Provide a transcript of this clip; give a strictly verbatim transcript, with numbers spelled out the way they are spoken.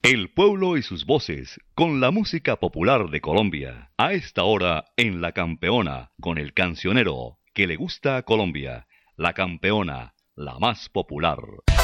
El pueblo y sus voces, con la música popular de Colombia. A esta hora, en La Campeona, con el cancionero que le gusta a Colombia. La Campeona, la más popular.